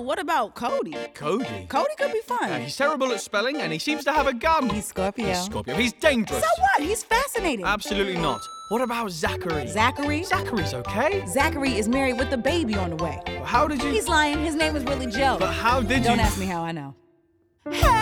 what about Cody? Cody? Cody could be fun. He's terrible at spelling and he seems to have a gun. He's Scorpio. He's Scorpio. He's dangerous. So what? He's fascinating. Absolutely not. What about Zachary? Zachary? Zachary's okay. Zachary is married with a baby on the way. How did you... He's lying. His name is really Joe. But how did you... Don't ask me how I know.